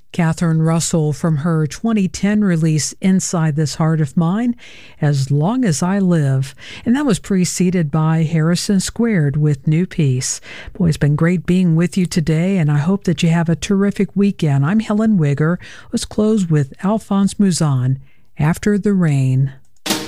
Catherine Russell from her 2010 release Inside This Heart of Mine, As Long as I Live. And that was preceded by Harrison Squared with New Peace. Boy, it's been great being with you today, and I hope that you have a terrific weekend. I'm Helen Wigger. Let's close with Alphonse Mouzon, After the Rain.